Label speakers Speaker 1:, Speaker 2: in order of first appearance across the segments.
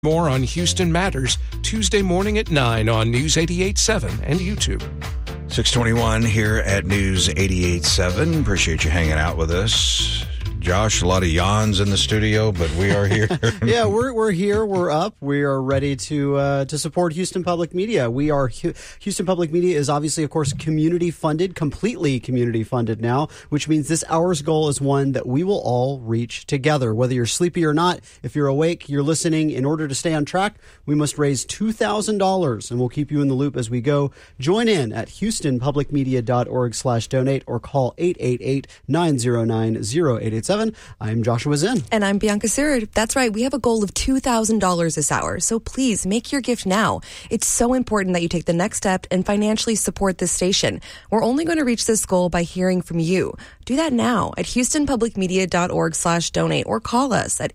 Speaker 1: More on Houston Matters, Tuesday morning at 9 on News 88.7 and YouTube.
Speaker 2: 621 here at News 88.7. Appreciate you hanging out with us. Josh, a lot of yawns in the studio, but we are here.
Speaker 3: Yeah, we're here. We're up. We are ready to support Houston Public Media. We are Houston Public Media is obviously, of course, community funded, completely community funded now, which means this hour's goal is one that we will all reach together. Whether you're sleepy or not, if you're awake, you're listening. In order to stay on track, we must raise $2,000, and we'll keep you in the loop as we go. Join in at HoustonPublicMedia.org/donate or call 888-909-0887. I'm Joshua Zinn.
Speaker 4: And I'm Bianca Sird. That's right. We have a goal of $2,000 this hour. So please make your gift now. It's so important that you take the next step and financially support this station. We're only going to reach this goal by hearing from you. Do that now at HoustonPublicMedia.org/donate or call us at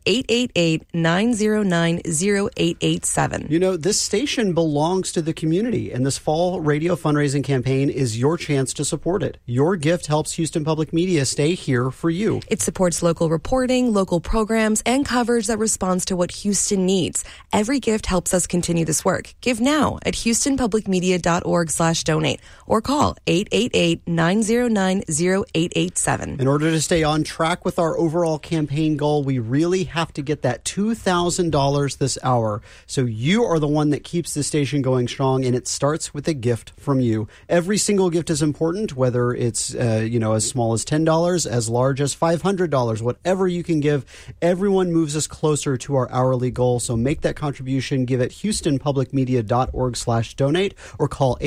Speaker 4: 888-909-0887.
Speaker 3: You know, this station belongs to the community, and this fall radio fundraising campaign is your chance to support it. Your gift helps Houston Public Media stay here for you.
Speaker 4: It supports local reporting, local programs, and coverage that responds to what Houston needs. Every gift helps us continue this work. Give now at HoustonPublicMedia.org/donate or call 888-909-0887.
Speaker 3: In order to stay on track with our overall campaign goal, we really have to get that $2,000 this hour. So you are the one that keeps the station going strong, and it starts with a gift from you. Every single gift is important, whether it's as small as $10, as large as $500. Whatever you can give, everyone moves us closer to our hourly goal. So make that contribution. Give it HoustonPublicMedia.org/donate or call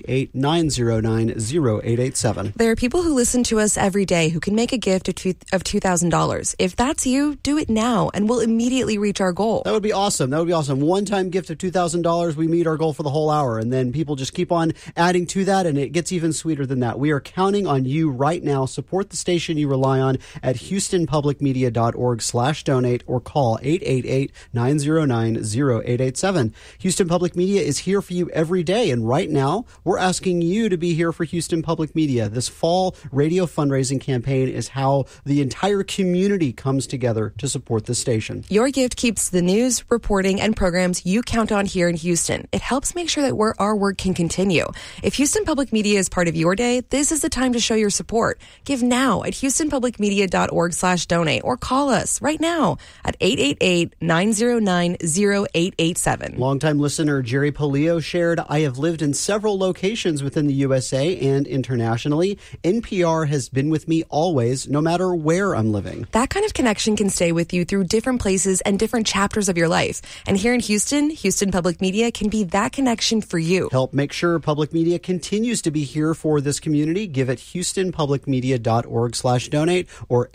Speaker 3: 888-909-0887.
Speaker 4: There are people who listen to us every day who can make a gift of $2,000. If that's you, do it now and we'll immediately reach our goal.
Speaker 3: That would be awesome. One-time gift of $2,000. We meet our goal for the whole hour, and then people just keep on adding to that, and it gets even sweeter than that. We are counting on you right now. Support the station you rely on at HoustonPublicMedia.org/donate or call 888-909-0887. Houston Public Media is here for you every day, and right now we're asking you to be here for Houston Public Media. This fall radio fundraising campaign is how the entire community comes together to support the station.
Speaker 4: Your gift keeps the news, reporting, and programs you count on here in Houston. It helps make sure that our work can continue. If Houston Public Media is part of your day, this is the time to show your support. Give now at HoustonPublicMedia.org/donate or call us right now at 888-909-0887.
Speaker 3: Longtime listener Jerry Polio shared, I have lived in several locations within the USA and internationally. NPR has been with me always, no matter where I'm living.
Speaker 4: That kind of connection can stay with you through different places and different chapters of your life. And here in Houston, Houston Public Media can be that connection for you.
Speaker 3: Help make sure public media continues to be here for this community. Give it HoustonPublicMedia.org/donate or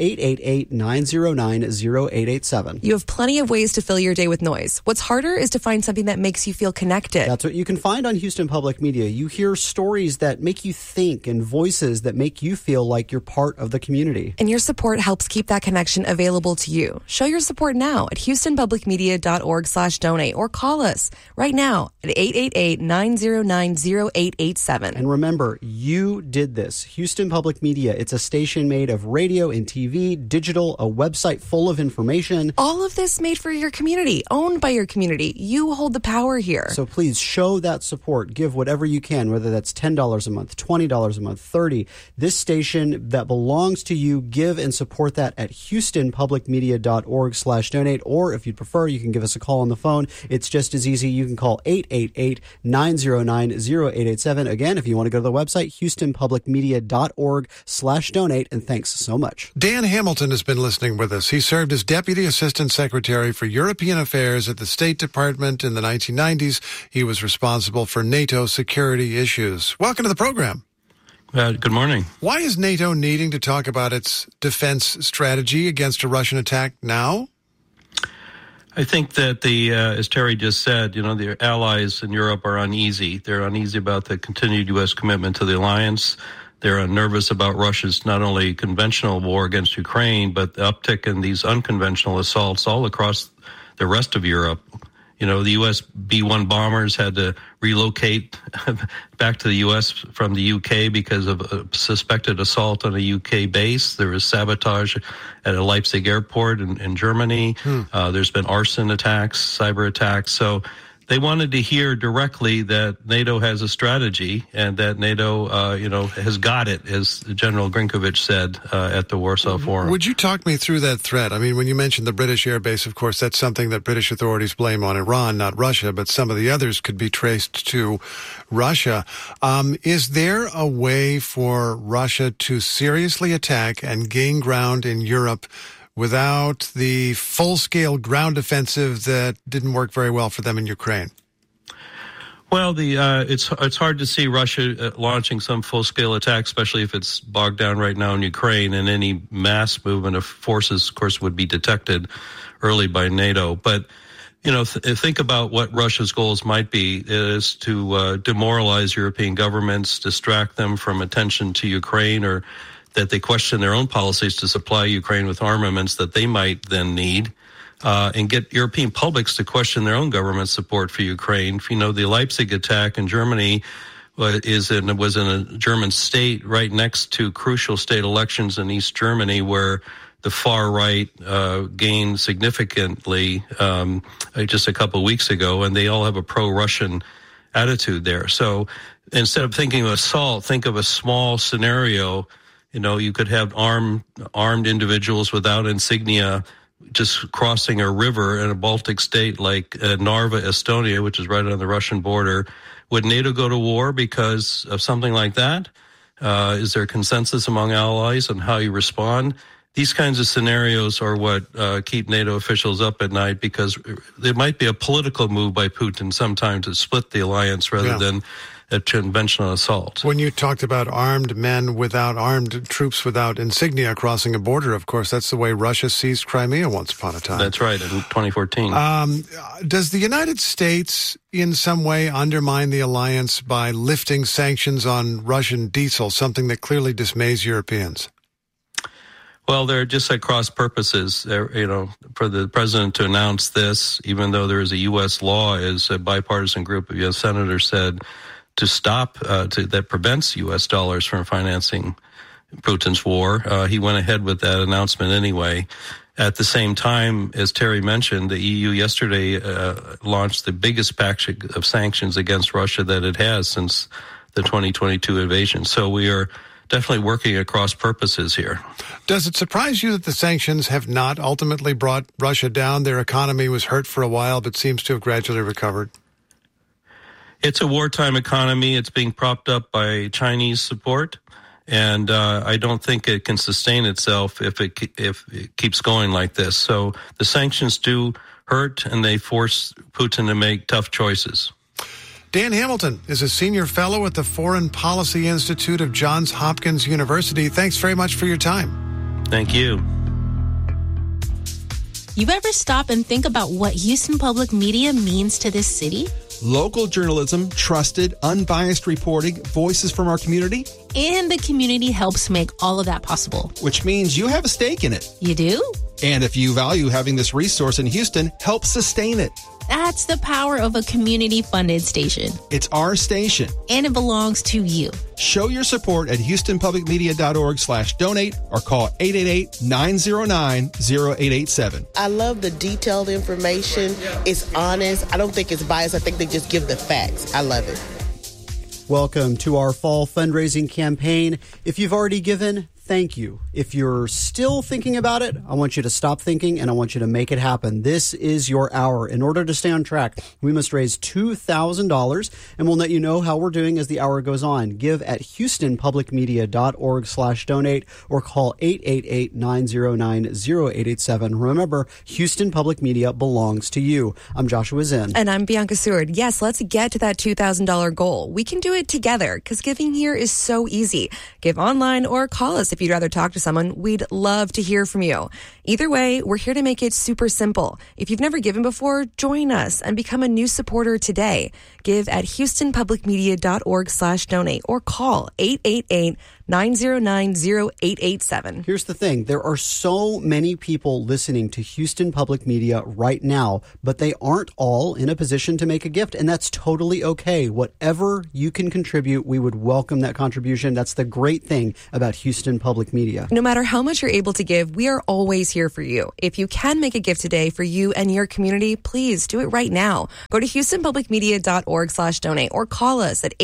Speaker 3: 888-909-0887.
Speaker 4: You have plenty of ways to fill your day with noise. What's harder is to find something that makes you feel connected.
Speaker 3: That's what you can find on Houston Public Media. You hear stories that make you think and voices that make you feel like you're part of the community.
Speaker 4: And your support helps keep that connection available to you. Show your support now at HoustonPublicMedia.org/donate or call us right now at 888-909-0887.
Speaker 3: And remember, you did this. Houston Public Media, it's a station made of radio and TV, digital, a website full of information.
Speaker 4: All of this made for your community, owned by your community. You hold the power here.
Speaker 3: So please show that support. Give whatever you can, whether that's $10 a month, $20 a month, $30. This station that belongs to you, give and support that at HoustonPublicMedia.org/donate. Or if you'd prefer, you can give us a call on the phone. It's just as easy. You can call 888-909-0887. Again, if you want to go to the website, HoustonPublicMedia.org/donate. And thanks so much.
Speaker 5: Dan Hamilton has been listening with us. He served as Deputy Assistant Secretary for European Affairs at the State Department in the 1990s. He was responsible for NATO security issues. Welcome to the program.
Speaker 6: Good morning.
Speaker 5: Why is NATO needing to talk about its defense strategy against a Russian attack now?
Speaker 6: I think that as Terry just said, the allies in Europe are uneasy. They're uneasy about the continued U.S. commitment to the alliance. They're nervous about Russia's not only conventional war against Ukraine, but the uptick in these unconventional assaults all across the rest of Europe. You know, the U.S. B-1 bombers had to relocate back to the U.S. from the U.K. because of a suspected assault on a U.K. base. There was sabotage at a Leipzig airport in Germany. There's been arson attacks, cyber attacks. So they wanted to hear directly that NATO has a strategy and that NATO, has got it, as General Grinkovich said at the Warsaw Forum.
Speaker 5: Would you talk me through that threat? I mean, when you mentioned the British air base, of course, that's something that British authorities blame on Iran, not Russia, but some of the others could be traced to Russia. Is there a way for Russia to seriously attack and gain ground in Europe without the full-scale ground offensive that didn't work very well for them in Ukraine?
Speaker 6: Well, it's hard to see Russia launching some full-scale attack, especially if it's bogged down right now in Ukraine, and any mass movement of forces, of course, would be detected early by NATO. But, think about what Russia's goals might be, is to demoralize European governments, distract them from attention to Ukraine, or that they question their own policies to supply Ukraine with armaments that they might then need, and get European publics to question their own government support for Ukraine. The Leipzig attack in Germany was in a German state right next to crucial state elections in East Germany, where the far right gained significantly just a couple of weeks ago, and they all have a pro-Russian attitude there. So instead of thinking of assault, think of a small scenario. You could have armed individuals without insignia just crossing a river in a Baltic state like Narva, Estonia, which is right on the Russian border. Would NATO go to war because of something like that? Is there consensus among allies on how you respond? These kinds of scenarios are what keep NATO officials up at night, because there might be a political move by Putin sometime to split the alliance rather than a conventional assault. When
Speaker 5: you talked about armed men without armed troops without insignia crossing a border, of course, that's the way Russia seized Crimea once upon a time.
Speaker 6: That's right, in 2014.
Speaker 5: Does the United States in some way undermine the alliance by lifting sanctions on Russian diesel, something that clearly dismays Europeans?
Speaker 6: Well, they're just at cross purposes. For the president to announce this, even though there is a U.S. law, as a bipartisan group of U.S. senators said, to stop, that prevents U.S. dollars from financing Putin's war. He went ahead with that announcement anyway. At the same time, as Terry mentioned, the EU yesterday launched the biggest package of sanctions against Russia that it has since the 2022 invasion. So we are definitely working across purposes here.
Speaker 5: Does it surprise you that the sanctions have not ultimately brought Russia down? Their economy was hurt for a while, but seems to have gradually recovered.
Speaker 6: It's a wartime economy. It's being propped up by Chinese support, and I don't think it can sustain itself if it keeps going like this. So the sanctions do hurt, and they force Putin to make tough choices.
Speaker 5: Dan Hamilton is a senior fellow at the Foreign Policy Institute of Johns Hopkins University. Thanks very much for your time.
Speaker 6: Thank you.
Speaker 7: You ever stop and think about what Houston Public Media means to this city?
Speaker 8: Local journalism, trusted, unbiased reporting, voices from our community.
Speaker 7: And the community helps make all of that possible.
Speaker 8: Which means you have a stake in it.
Speaker 7: You do?
Speaker 8: And if you value having this resource in Houston, help sustain it.
Speaker 7: That's the power of a community-funded station.
Speaker 8: It's our station.
Speaker 7: And it belongs to you.
Speaker 8: Show your support at HoustonPublicMedia.org/donate or call 888-909-0887.
Speaker 9: I love the detailed information. It's honest. I don't think it's biased. I think they just give the facts. I love it.
Speaker 3: Welcome to our fall fundraising campaign. If you've already given, thank you. If you're still thinking about it, I want you to stop thinking and I want you to make it happen. This is your hour. In order to stay on track, we must raise $2,000, and we'll let you know how we're doing as the hour goes on. Give at HoustonPublicMedia.org/donate or call 888-909-0887. Remember, Houston Public Media belongs to you. I'm Joshua Zinn.
Speaker 4: And I'm Bianca Seward. Yes, let's get to that $2,000 goal. We can do it together because giving here is so easy. Give online or call us if if you'd rather talk to someone, we'd love to hear from you. Either way, we're here to make it super simple. If you've never given before, join us and become a new supporter today. Give at houstonpublicmedia.org/donate or call 888-909-0887.
Speaker 3: Here's the thing. There are so many people listening to Houston Public Media right now, but they aren't all in a position to make a gift, and that's totally okay. Whatever you can contribute, we would welcome that contribution. That's the great thing about Houston Public Media.
Speaker 4: No matter how much you're able to give, we are always here for you. If you can make a gift today for you and your community, please do it right now. Go to houstonpublicmedia.org/donate or call us at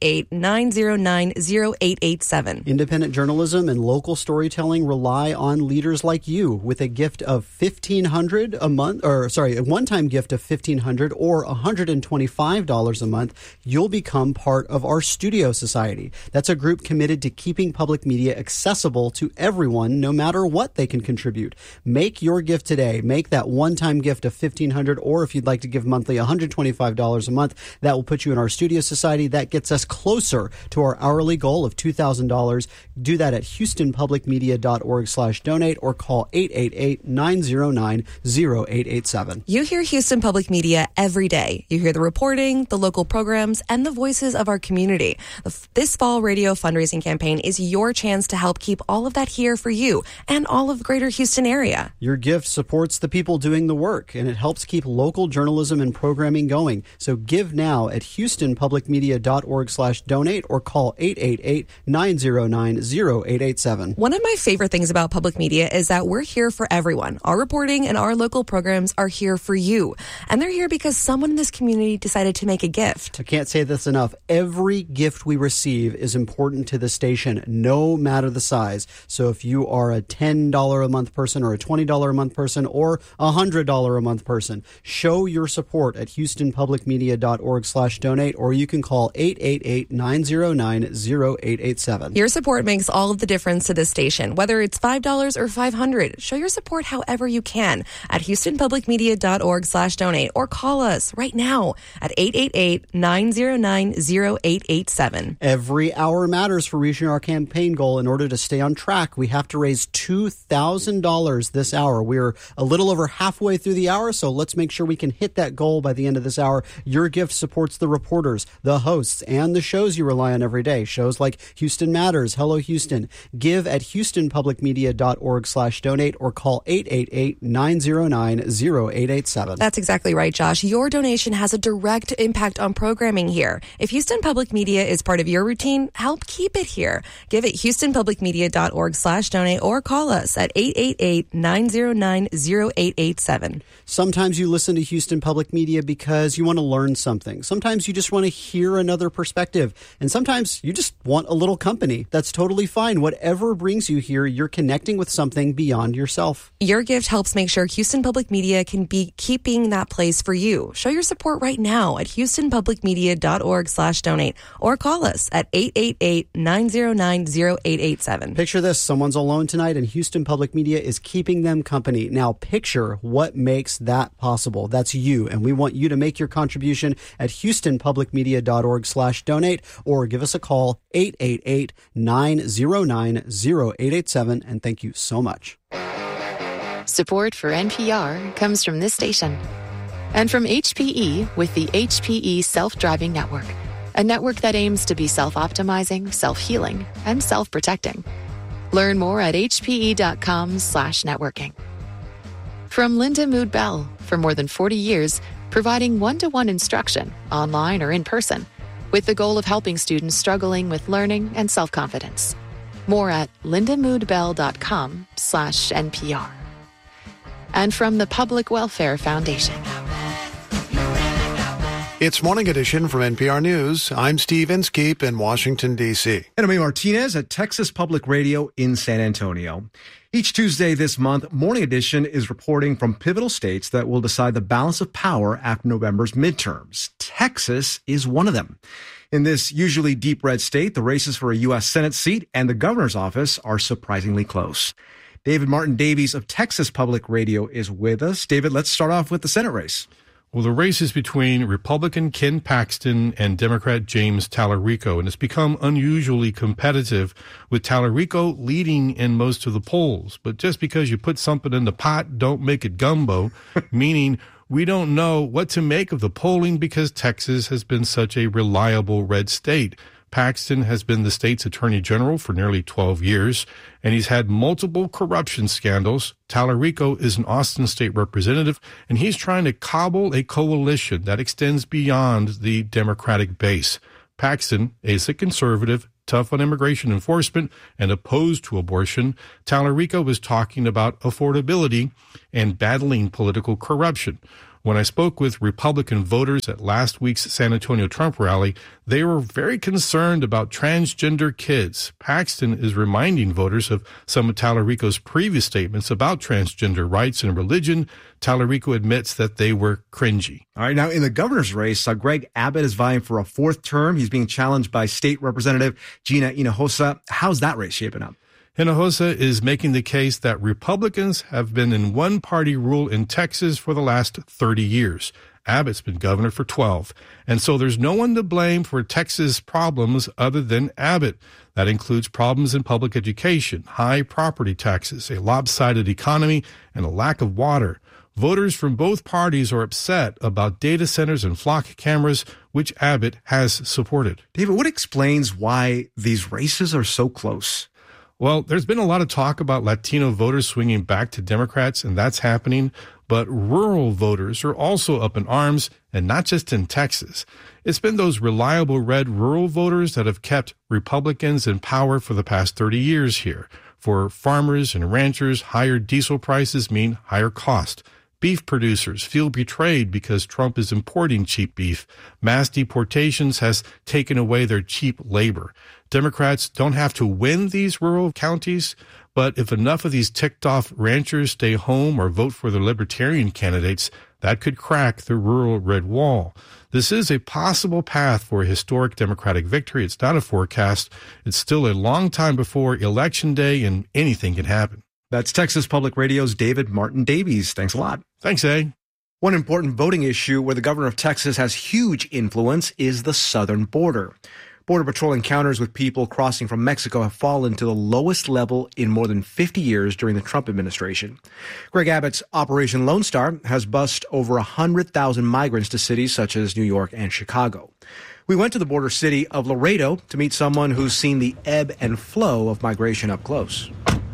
Speaker 4: 888-909-0887.
Speaker 3: Independent journalism and local storytelling rely on leaders like you. With a gift of $1,500 a month, a one-time gift of $1,500 or $125 a month, you'll become part of our Studio Society. That's a group committed to keeping public media accessible to everyone, no matter what they can contribute. Make your gift today. Make that one-time gift of $1,500, or if you'd like to give monthly, $125 a month. That will put you in our Studio Society. That gets us closer to our hourly goal of $2,000. Do that at houstonpublicmedia.org/donate or call 888-909-0887.
Speaker 4: You hear Houston Public Media every day. You hear the reporting, the local programs, and the voices of our community. This fall radio fundraising campaign is your chance to help keep all of that here for you and all of the greater Houston area.
Speaker 3: Your gift supports the people doing the work, and it helps keep local journalism and programming going. So give now at houstonpublicmedia.org/donate or call 888-909-0887.
Speaker 4: One of my favorite things about public media is that we're here for everyone. Our reporting and our local programs are here for you. And they're here because someone in this community decided to make a gift.
Speaker 3: I can't say this enough. Every gift we receive is important to the station, no matter the size. So if you are a $10 a month person or a $20 a month person or a $100 a month person, show your support at houstonpublicmedia.org/donate, or you can call 888-909-0887.
Speaker 4: Your support makes all of the difference to this station, whether it's $5 or $500. Show your support however you can at houstonpublicmedia.org/donate or call us right now at 888-909-0887.
Speaker 3: Every hour matters for reaching our campaign goal. In order to stay on track, we have to raise $2,000 this hour. We're a little over halfway through the hour, so let's make sure we can hit that goal by the end of this hour. Your gift supports the reporters, the hosts, and the shows you rely on every day. Shows like Houston Matters, Hello Houston. Give at houstonpublicmedia.org/donate or call 888-909-0887.
Speaker 4: That's exactly right, Josh. Your donation has a direct impact on programming here. If Houston Public Media is part of your routine, help keep it here. Give at houstonpublicmedia.org/donate or call us at 888-909-0887.
Speaker 3: Sometimes you listen to Houston Public Media because you want to learn something. Sometimes you just want to hear another perspective. And sometimes you just want a little company. That's totally fine. Whatever brings you here, you're connecting with something beyond yourself.
Speaker 4: Your gift helps make sure Houston Public Media can be keeping that place for you. Show your support right now at houstonpublicmedia.org/donate or call us at 888-909-0887.
Speaker 3: Picture this. Someone's alone tonight and Houston Public Media is keeping them company. Now picture what makes that possible. That's you. And we want you to make your contribution at houstonpublicmedia.org/donate or give us a call 888-909-0887. And thank you so much.
Speaker 10: Support for NPR comes from this station and from HPE with the HPE Self-Driving Network, a network that aims to be self-optimizing, self-healing, and self-protecting. Learn more at hpe.com/networking. From Linda Mood Bell, for more than 40 years, providing one-to-one instruction, online or in person, with the goal of helping students struggling with learning and self-confidence. More at lindamoodbell.com/NPR. And from the Public Welfare Foundation.
Speaker 5: It's Morning Edition from NPR News. I'm Steve Inskeep in Washington, D.C.
Speaker 11: And I'm Martinez at Texas Public Radio in San Antonio. Each Tuesday this month, Morning Edition is reporting from pivotal states that will decide the balance of power after November's midterms. Texas is one of them. In this usually deep red state, the races for a U.S. Senate seat and the governor's office are surprisingly close. David Martin Davies of Texas Public Radio is with us. David, let's start off with the Senate race.
Speaker 12: Well, the race is between Republican Ken Paxton and Democrat James Talarico, and it's become unusually competitive, with Talarico leading in most of the polls. But just because you put something in the pot, don't make it gumbo, meaning we don't know what to make of the polling because Texas has been such a reliable red state. Paxton has been the state's attorney general for nearly 12 years, and he's had multiple corruption scandals. Talarico is an Austin state representative, and he's trying to cobble a coalition that extends beyond the Democratic base. Paxton is a conservative, tough on immigration enforcement, and opposed to abortion. Talarico was talking about affordability and battling political corruption. When I spoke with Republican voters at last week's San Antonio Trump rally, they were very concerned about transgender kids. Paxton is reminding voters of some of Talarico's previous statements about transgender rights and religion. Talarico admits that they were cringy.
Speaker 11: All right, now in the governor's race, Greg Abbott is vying for a fourth term. He's being challenged by State Representative Gina Hinojosa. How's that race shaping up?
Speaker 12: Hinojosa is making the case that Republicans have been in one-party rule in Texas for the last 30 years. Abbott's been governor for 12. And so there's no one to blame for Texas problems other than Abbott. That includes problems in public education, high property taxes, a lopsided economy, and a lack of water. Voters from both parties are upset about data centers and flock cameras, which Abbott has supported.
Speaker 11: David, what explains why these races are so close?
Speaker 12: Well, there's been a lot of talk about Latino voters swinging back to Democrats, and that's happening. But rural voters are also up in arms, and not just in Texas. It's been those reliable red rural voters that have kept Republicans in power for the past 30 years here. For farmers and ranchers, higher diesel prices mean higher cost. Beef producers feel betrayed because Trump is importing cheap beef. Mass deportations has taken away their cheap labor. Democrats don't have to win these rural counties, but if enough of these ticked-off ranchers stay home or vote for the libertarian candidates, that could crack the rural red wall. This is a possible path for a historic Democratic victory. It's not a forecast. It's still a long time before Election Day, and anything can happen.
Speaker 11: That's Texas Public Radio's David Martin Davies. Thanks a lot.
Speaker 12: Thanks, A.
Speaker 11: One important voting issue where the governor of Texas has huge influence is the southern border. Border Patrol encounters with people crossing from Mexico have fallen to the lowest level in more than 50 years during the Trump administration. Greg Abbott's Operation Lone Star has bused over 100,000 migrants to cities such as New York and Chicago. We went to the border city of Laredo to meet someone who's seen the ebb and flow of migration up close.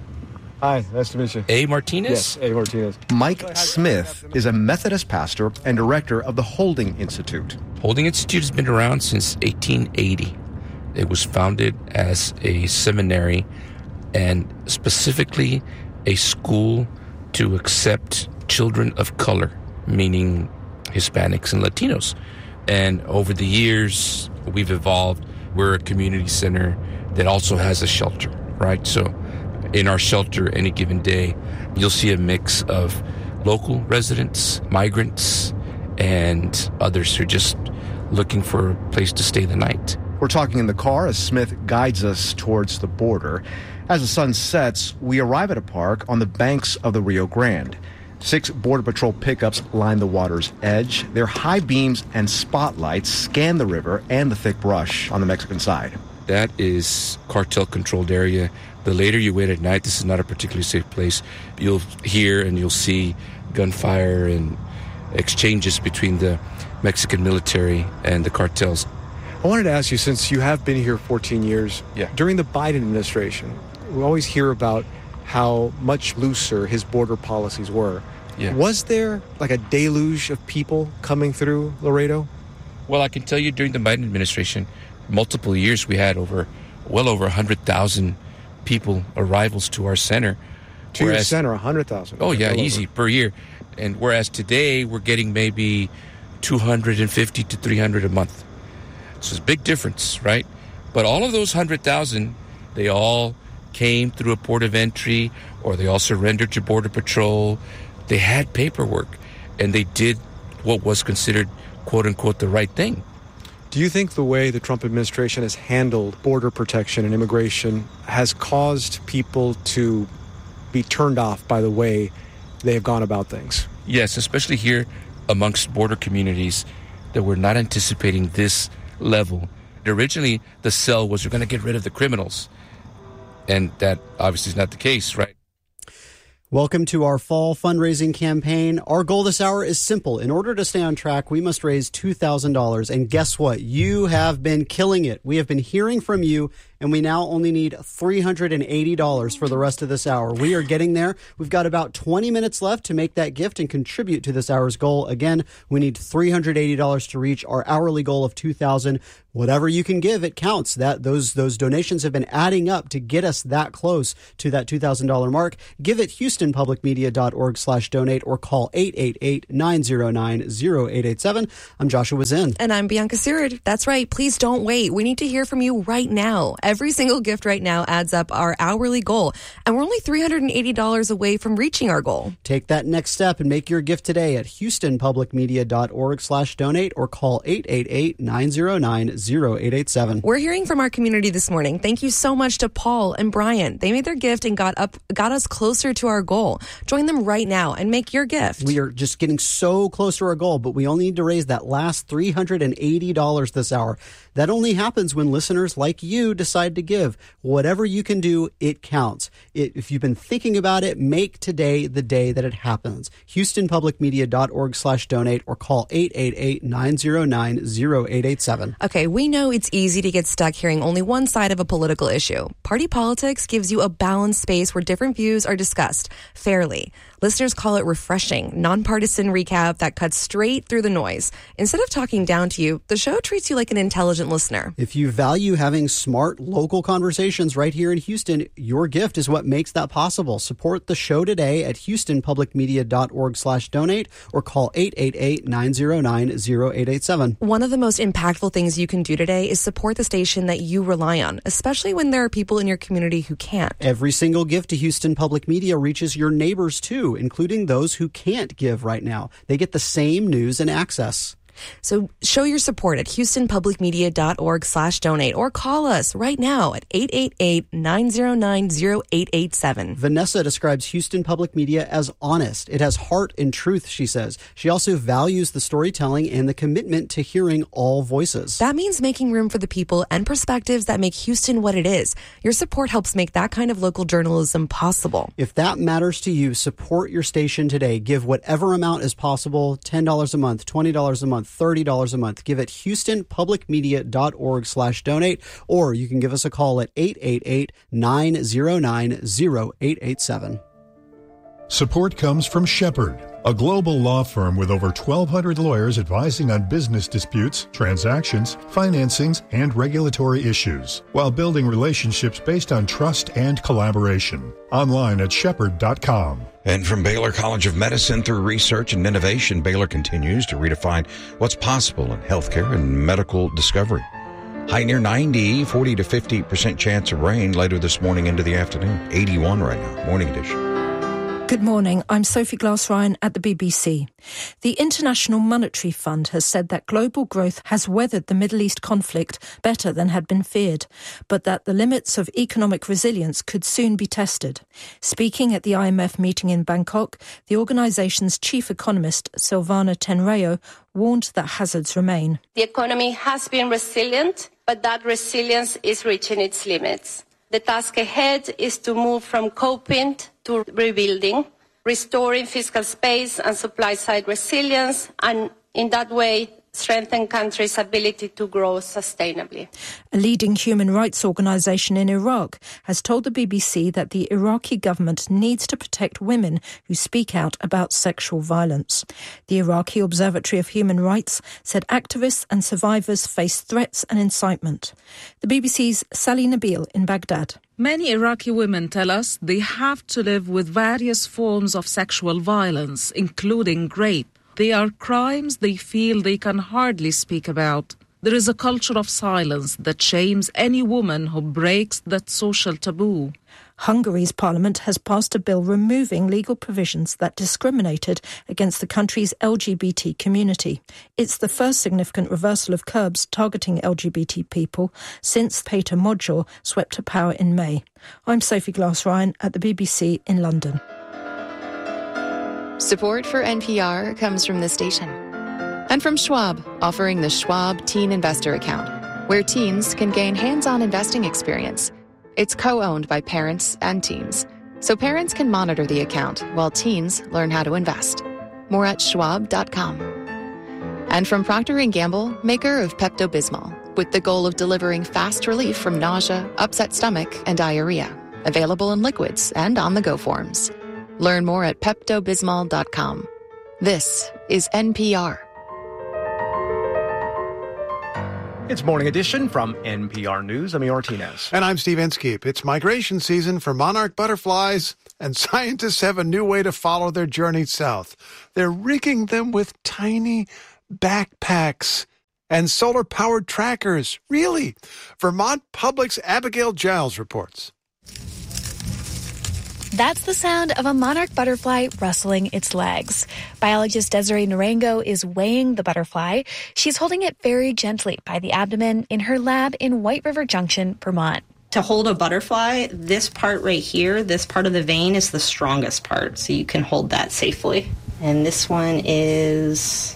Speaker 13: Hi, nice to meet you.
Speaker 14: A. Martinez?
Speaker 13: Yes, A. Martinez.
Speaker 11: Mike Smith is a Methodist pastor and director of the Holding Institute.
Speaker 14: Holding Institute has been around since 1880. It was founded as a seminary and specifically a school to accept children of color, meaning Hispanics and Latinos. And over the years, we've evolved. We're a community center that also has a shelter, right? So in our shelter, any given day, you'll see a mix of local residents, migrants, and others who are just looking for a place to stay the night.
Speaker 11: We're talking in the car as Smith guides us towards the border. As the sun sets, we arrive at a park on the banks of the Rio Grande. 6 Border Patrol pickups line the water's edge. Their high beams and spotlights scan the river and the thick brush on the Mexican side.
Speaker 14: That is cartel-controlled area. The later you wait at night, this is not a particularly safe place. You'll hear and you'll see gunfire and exchanges between the Mexican military and the cartels.
Speaker 13: I wanted to ask you, since you have been here 14 years, during the Biden administration, we always hear about how much looser his border policies were.
Speaker 14: Yeah.
Speaker 13: Was there like a deluge of people coming through Laredo?
Speaker 14: Well, I can tell you during the Biden administration, multiple years we had well over 100,000 people arrivals to our center.
Speaker 13: To your center, 100,000?
Speaker 14: Oh, yeah, easy, per year. And whereas today we're getting maybe 250 to 300 a month. So it's a big difference, right? But all of those 100,000, they all came through a port of entry, or they all surrendered to Border Patrol. They had paperwork, and they did what was considered, quote-unquote, the right thing.
Speaker 13: Do you think the way the Trump administration has handled border protection and immigration has caused people to be turned off by the way they have gone about things?
Speaker 14: Yes, especially here amongst border communities that were not anticipating this level. Originally, the sell was we're going to get rid of the criminals. And that obviously is not the case, right?
Speaker 3: Welcome to our fall fundraising campaign. Our goal this hour is simple. In order to stay on track, we must raise $2,000. And guess what? You have been killing it. We have been hearing from you, and we now only need $380 for the rest of this hour. We are getting there. We've got about 20 minutes left to make that gift and contribute to this hour's goal. Again, we need $380 to reach our hourly goal of $2,000. Whatever you can give, it counts. Those donations have been adding up to get us that close to that $2,000 mark. Give at HoustonPublicMedia.org/donate or call 888-909-0887. I'm Joshua Zinn.
Speaker 4: And I'm Bianca Seward. That's right. Please don't wait. We need to hear from you right now. Every single gift right now adds up our hourly goal, and we're only $380 away from reaching our goal.
Speaker 3: Take that next step and make your gift today at HoustonPublicMedia.org/donate or call 888-909-0887.
Speaker 4: We're hearing from our community this morning. Thank you so much to Paul and Brian. They made their gift and got us closer to our goal. Join them right now and make your gift.
Speaker 3: We are just getting so close to our goal, but we only need to raise that last $380 this hour. That only happens when listeners like you decide to give. Whatever you can do, it counts. If you've been thinking about it, make today the day that it happens. HoustonPublicMedia.org/donate or call 888-909-0887.
Speaker 4: Okay, we know it's easy to get stuck hearing only one side of a political issue. Party politics gives you a balanced space where different views are discussed fairly. Listeners call it refreshing, nonpartisan recap that cuts straight through the noise. Instead of talking down to you, the show treats you like an intelligent listener.
Speaker 3: If you value having smart local conversations right here in Houston, your gift is what makes that possible. Support the show today at HoustonPublicMedia.org/donate or call 888-909-0887.
Speaker 4: One of the most impactful things you can do today is support the station that you rely on, especially when there are people in your community who can't.
Speaker 3: Every single gift to Houston Public Media reaches your neighbors too, including those who can't give right now. They get the same news and access.
Speaker 4: So show your support at HoustonPublicMedia.org/donate or call us right now at 888-909-0887.
Speaker 3: Vanessa describes Houston Public Media as honest. It has heart and truth, she says. She also values the storytelling and the commitment to hearing all voices.
Speaker 4: That means making room for the people and perspectives that make Houston what it is. Your support helps make that kind of local journalism possible.
Speaker 3: If that matters to you, support your station today. Give whatever amount is possible, $10 a month, $20 a month, $30 a month. Give at HoustonPublicMedia.org/donate, or you can give us a call at 888-909-0887.
Speaker 15: Support comes from Shepherd, a global law firm with over 1,200 lawyers advising on business disputes, transactions, financings, and regulatory issues, while building relationships based on trust and collaboration. Online at shepherd.com.
Speaker 2: And from Baylor College of Medicine, through research and innovation, Baylor continues to redefine what's possible in healthcare and medical discovery. High near 90, 40 to 50% chance of rain later this morning into the afternoon. 81 right now, morning edition.
Speaker 16: Good morning. I'm Sophie Glass-Ryan at the BBC. The International Monetary Fund has said that global growth has weathered the Middle East conflict better than had been feared, but that the limits of economic resilience could soon be tested. Speaking at the IMF meeting in Bangkok, the organisation's chief economist, Silvana Tenreo, warned that hazards remain.
Speaker 17: The economy has been resilient, but that resilience is reaching its limits. The task ahead is to move from coping to rebuilding, restoring fiscal space and supply-side resilience, and in that way strengthen countries' ability to grow sustainably.
Speaker 16: A leading human rights organisation in Iraq has told the BBC that the Iraqi government needs to protect women who speak out about sexual violence. The Iraqi Observatory of Human Rights said activists and survivors face threats and incitement. The BBC's Sally Nabil in Baghdad.
Speaker 18: Many Iraqi women tell us they have to live with various forms of sexual violence, including rape. They are crimes they feel they can hardly speak about. There is a culture of silence that shames any woman who breaks that social taboo.
Speaker 16: Hungary's parliament has passed a bill removing legal provisions that discriminated against the country's LGBT community. It's the first significant reversal of curbs targeting LGBT people since Peter Modjor swept to power in May. I'm Sophie Glass-Ryan at the BBC in London.
Speaker 10: Support for NPR comes from the station And from Schwab, offering the Schwab Teen Investor Account, where teens can gain hands-on investing experience. It's co-owned by parents and teens, so parents can monitor the account while teens learn how to invest. More at schwab.com. And from Procter & Gamble, maker of Pepto-Bismol, with the goal of delivering fast relief from nausea, upset stomach, and diarrhea. Available in liquids and on-the-go forms. Learn more at peptobismol.com. This is NPR.
Speaker 11: It's Morning Edition from NPR News. I'm Martinez.
Speaker 5: And I'm Steve Inskeep. It's migration season for monarch butterflies, and scientists have a new way to follow their journey south. They're rigging them with tiny backpacks and solar-powered trackers. Really? Vermont Public's Abigail Giles reports.
Speaker 19: That's the sound of a monarch butterfly rustling its legs. Biologist Desiree Narango is weighing the butterfly. She's holding it very gently by the abdomen in her lab in White River Junction, Vermont.
Speaker 20: To hold a butterfly, this part right here, this part of the vein is the strongest part, so you can hold that safely. And this one is,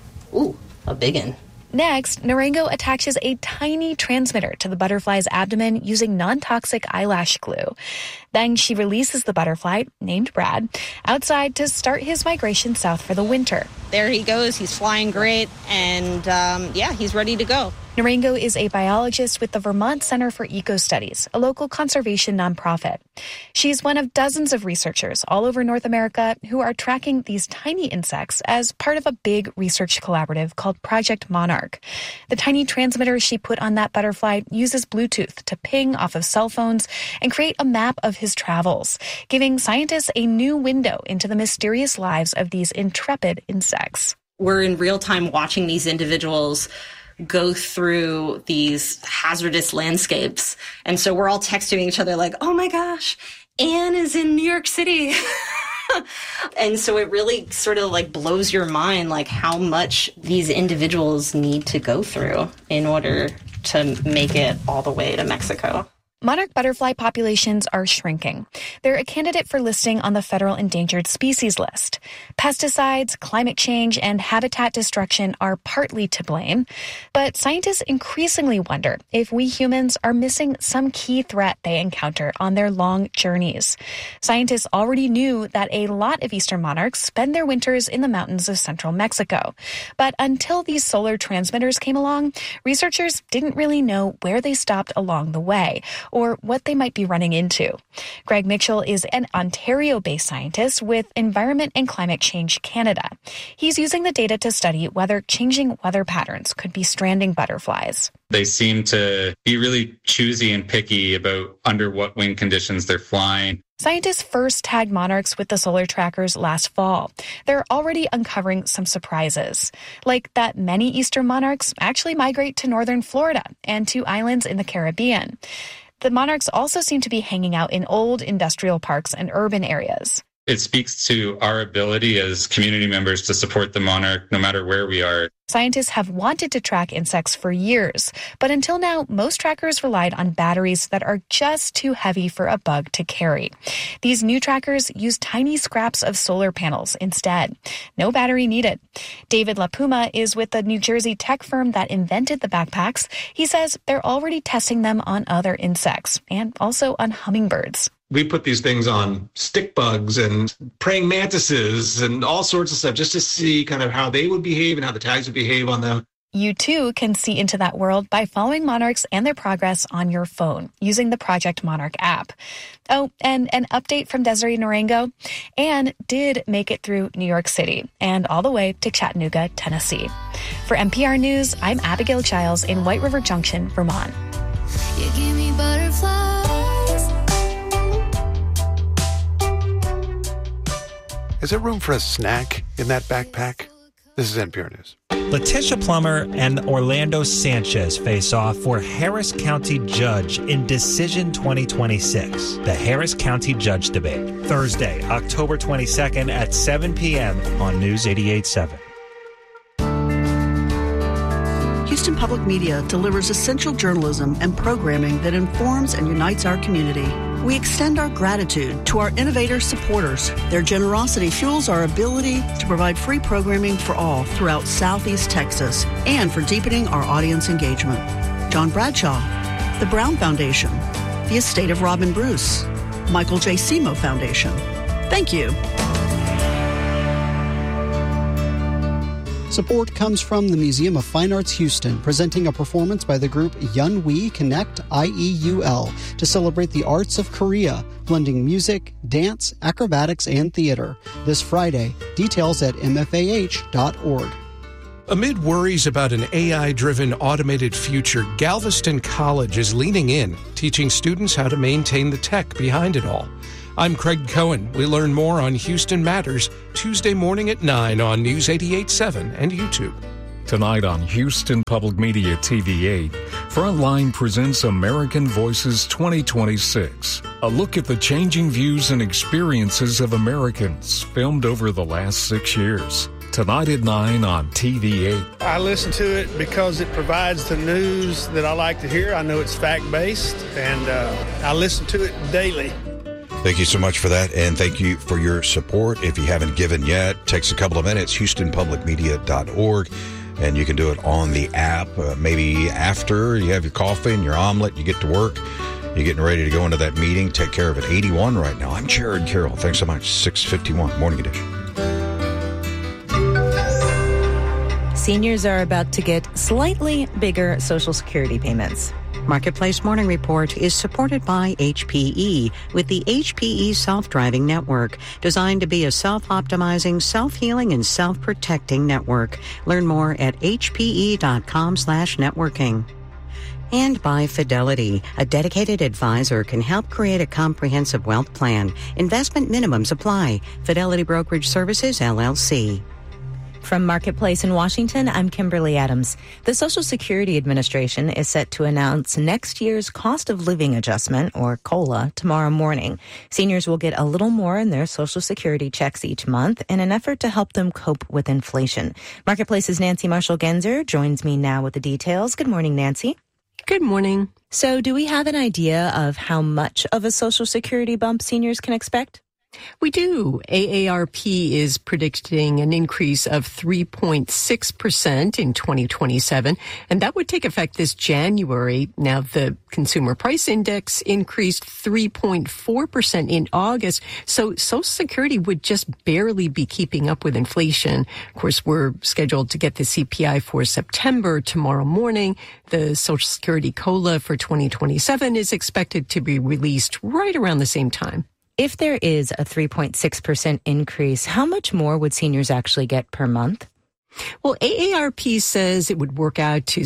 Speaker 20: a big one.
Speaker 19: Next, Narango attaches a tiny transmitter to the butterfly's abdomen using non-toxic eyelash glue. Then she releases the butterfly, named Brad, outside to start his migration south for the winter.
Speaker 20: There he goes. He's flying great, and he's ready to go.
Speaker 19: Narango is a biologist with the Vermont Center for Eco Studies, a local conservation nonprofit. She's one of dozens of researchers all over North America who are tracking these tiny insects as part of a big research collaborative called Project Monarch. The tiny transmitter she put on that butterfly uses Bluetooth to ping off of cell phones and create a map of his travels, giving scientists a new window into the mysterious lives of these intrepid insects.
Speaker 20: We're in real time watching these individuals go through these hazardous landscapes. And so we're all texting each other like, oh my gosh, Anne is in New York City. And so it really sort of like blows your mind, like how much these individuals need to go through in order to make it all the way to Mexico.
Speaker 19: Monarch butterfly populations are shrinking. They're a candidate for listing on the federal endangered species list. Pesticides, climate change, and habitat destruction are partly to blame. But scientists increasingly wonder if we humans are missing some key threat they encounter on their long journeys. Scientists already knew that a lot of eastern monarchs spend their winters in the mountains of central Mexico. But until these solar transmitters came along, researchers didn't really know where they stopped along the way, or what they might be running into. Greg Mitchell is an Ontario-based scientist with Environment and Climate Change Canada. He's using the data to study whether changing weather patterns could be stranding butterflies.
Speaker 21: They seem to be really choosy and picky about under what wind conditions they're flying.
Speaker 19: Scientists first tagged monarchs with the solar trackers last fall. They're already uncovering some surprises, like that many eastern monarchs actually migrate to northern Florida and to islands in the Caribbean. The monarchs also seem to be hanging out in old industrial parks and urban areas.
Speaker 21: It speaks to our ability as community members to support the monarch no matter where we are.
Speaker 19: Scientists have wanted to track insects for years, but until now, most trackers relied on batteries that are just too heavy for a bug to carry. These new trackers use tiny scraps of solar panels instead. No battery needed. David LaPuma is with the New Jersey tech firm that invented the backpacks. He says they're already testing them on other insects and also on hummingbirds.
Speaker 22: We put these things on stick bugs and praying mantises and all sorts of stuff just to see kind of how they would behave and how the tags would behave on them.
Speaker 19: You too can see into that world by following monarchs and their progress on your phone using the Project Monarch app. Oh, and an update from Desiree Narango. Anne did make it through New York City and all the way to Chattanooga, Tennessee. For NPR News, I'm Abigail Giles in White River Junction, Vermont.
Speaker 23: You give me butterflies.
Speaker 5: Is there room for a snack in that backpack? This is NPR News.
Speaker 24: Letitia Plummer and Orlando Sanchez face off for Harris County Judge in Decision 2026. The Harris County Judge Debate, Thursday, October 22nd at 7 p.m. on News 88.7.
Speaker 25: Houston Public Media delivers essential journalism and programming that informs and unites our community.
Speaker 1: We extend our gratitude to our innovator supporters. Their generosity fuels our ability to provide free programming for all throughout Southeast Texas and for deepening our audience engagement. John Bradshaw, the Brown Foundation, the Estate of Robin Bruce, Michael J. Simo Foundation. Thank you.
Speaker 3: Support comes from the Museum of Fine Arts Houston, presenting a performance by the group Yunwi Connect IEUL to celebrate the arts of Korea, blending music, dance, acrobatics, and theater. This Friday. Details at mfah.org.
Speaker 6: Amid worries about an AI-driven automated future, Galveston College is leaning in, teaching students how to maintain the tech behind it all. I'm Craig Cohen. We learn more on Houston Matters Tuesday morning at 9 on News 88.7 and YouTube.
Speaker 7: Tonight on Houston Public Media TV8, Frontline presents American Voices 2026, a look at the changing views and experiences of Americans filmed over the last 6 years. Tonight at 9 on TV8.
Speaker 8: I listen to it because it provides the news that I like to hear. I know it's fact-based, and I listen to it daily.
Speaker 2: Thank you so much for that, and thank you for your support. If you haven't given yet, it takes a couple of minutes, HoustonPublicMedia.org, and you can do it on the app. Maybe after you have your coffee and your omelet, you get to work, you're getting ready to go into that meeting, take care of it. 81 right now. I'm Jared Carroll. Thanks so much. 6:51, Morning Edition.
Speaker 25: Seniors are about to get slightly bigger Social Security payments.
Speaker 26: Marketplace Morning Report is supported by HPE with the HPE Self-Driving Network, designed to be a self-optimizing, self-healing, and self-protecting network. Learn more at hpe.com/networking. And by Fidelity, a dedicated advisor can help create a comprehensive wealth plan. Investment minimums apply. Fidelity Brokerage Services, LLC.
Speaker 25: From Marketplace in Washington, I'm Kimberly Adams. The Social Security Administration is set to announce next year's cost of living adjustment, or COLA, tomorrow morning. Seniors will get a little more in their Social Security checks each month in an effort to help them cope with inflation. Marketplace's Nancy Marshall-Genzer joins me now with the details. Good morning, Nancy.
Speaker 27: Good morning.
Speaker 25: So do we have an idea of how much of a Social Security bump seniors can expect?
Speaker 27: We do. AARP is predicting an increase of 3.6% in 2027, and that would take effect this January. Now, the Consumer Price Index increased 3.4% in August, so Social Security would just barely be keeping up with inflation. Of course, we're scheduled to get the CPI for September tomorrow morning. The Social Security COLA for 2027 is expected to be released right around the same time.
Speaker 25: If there is a 3.6% increase, how much more would seniors actually get per month?
Speaker 27: Well, AARP says it would work out to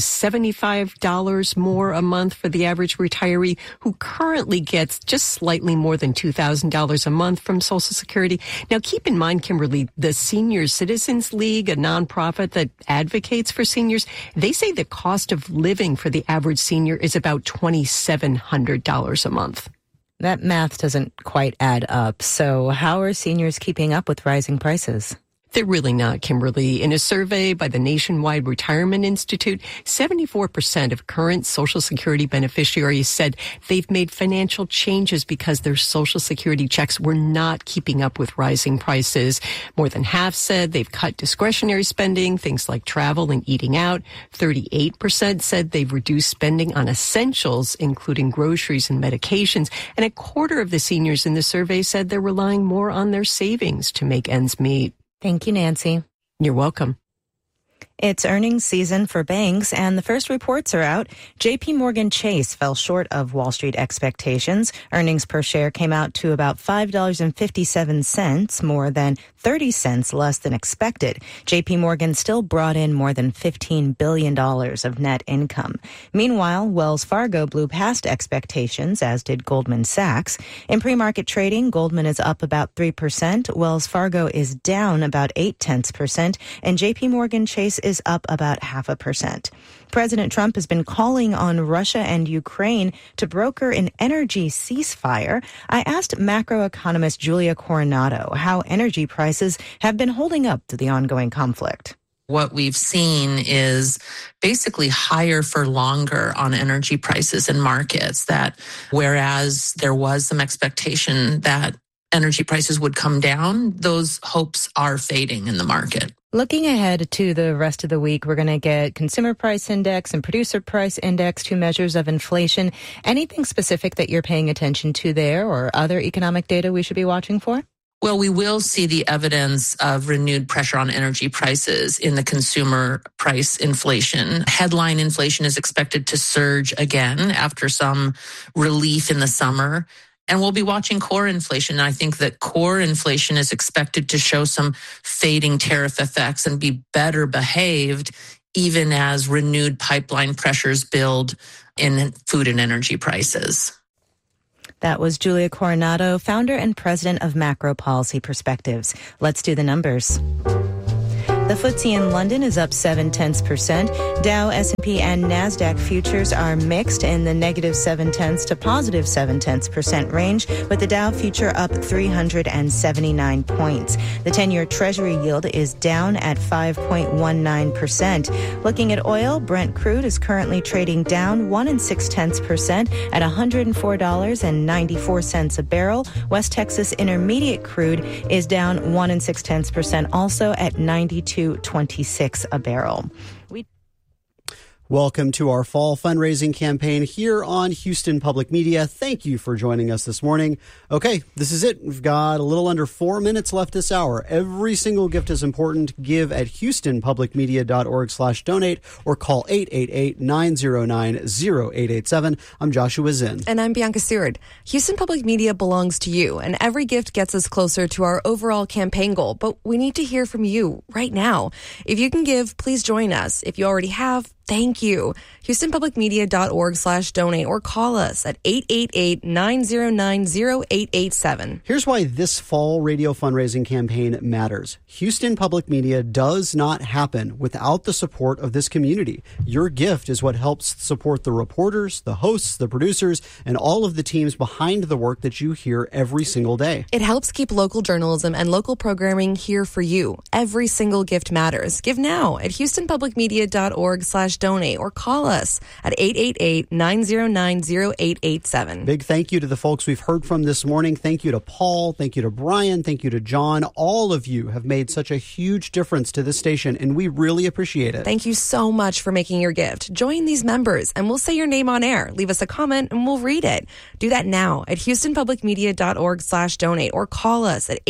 Speaker 27: $75 more a month for the average retiree who currently gets just slightly more than $2,000 a month from Social Security. Now, keep in mind, Kimberly, the Senior Citizens League, a nonprofit that advocates for seniors, they say the cost of living for the average senior is about $2,700 a month.
Speaker 25: That math doesn't quite add up. So how are seniors keeping up with rising prices?
Speaker 27: They're really not, Kimberly. In a survey by the Nationwide Retirement Institute, 74% of current Social Security beneficiaries said they've made financial changes because their Social Security checks were not keeping up with rising prices. More than half said they've cut discretionary spending, things like travel and eating out. 38% said they've reduced spending on essentials, including groceries and medications. And a quarter of the seniors in the survey said they're relying more on their savings to make ends meet.
Speaker 25: Thank you, Nancy.
Speaker 27: You're welcome.
Speaker 25: It's earnings season for banks, and the first reports are out. J.P. Morgan Chase fell short of Wall Street expectations. Earnings per share came out to about $5.57, more than 30 cents less than expected. J.P. Morgan still brought in more than $15 billion of net income. Meanwhile, Wells Fargo blew past expectations, as did Goldman Sachs. In pre-market trading, Goldman is up about 3%, Wells Fargo is down about 0.8%, and J.P. Morgan Chase is up about 0.5%. President Trump has been calling on Russia and Ukraine to broker an energy ceasefire. I asked macroeconomist Julia Coronado how energy prices have been holding up to the ongoing conflict.
Speaker 4: What we've seen is basically higher for longer on energy prices in markets, that whereas there was some expectation that energy prices would come down, those hopes are fading in the market.
Speaker 25: Looking ahead to the rest of the week, we're going to get consumer price index and producer price index, 2 measures of inflation. Anything specific that you're paying attention to there, or other economic data we should be watching for?
Speaker 4: Well, we will see the evidence of renewed pressure on energy prices in the consumer price inflation. Headline inflation is expected to surge again after some relief in the summer. And we'll be watching core inflation. I think that core inflation is expected to show some fading tariff effects and be better behaved, even as renewed pipeline pressures build in food and energy prices.
Speaker 25: That was Julia Coronado, founder and president of Macro Policy Perspectives. Let's do the numbers. The FTSE in London is up 0.7%. Dow, S&P, and NASDAQ futures are mixed in the -0.7% to +0.7% range, with the Dow future up 379 points. The 10-year Treasury yield is down at 5.19%. Looking at oil, Brent crude is currently trading down 1.6% at $104.94 a barrel. West Texas Intermediate crude is down 1.6% also at $92.26 a barrel.
Speaker 3: Welcome to our fall fundraising campaign here on Houston Public Media. Thank you for joining us this morning. Okay, this is it. We've got a little under 4 minutes left this hour. Every single gift is important. Give at houstonpublicmedia.org/donate or call 888-909-0887. I'm Joshua Zinn.
Speaker 9: And I'm Bianca Seward. Houston Public Media belongs to you, and every gift gets us closer to our overall campaign goal. But we need to hear from you right now. If you can give, please join us. If you already have, thank you. HoustonPublicMedia.org/donate or call us at 888-909-0887.
Speaker 3: Here's why this fall radio fundraising campaign matters. Houston Public Media does not happen without the support of this community. Your gift is what helps support the reporters, the hosts, the producers, and all of the teams behind the work that you hear every single day.
Speaker 9: It helps keep local journalism and local programming here for you. Every single gift matters. Give now at HoustonPublicMedia.org/donate or call us at 888-909-0887.
Speaker 3: Big thank you to the folks we've heard from this morning. Thank you to Paul. Thank you to Brian. Thank you to John. All of you have made such a huge difference to this station, and we really appreciate it.
Speaker 9: Thank you so much for making your gift. Join these members, and we'll say your name on air. Leave us a comment, and we'll read it. Do that now at HoustonPublicMedia.org/donate or call us at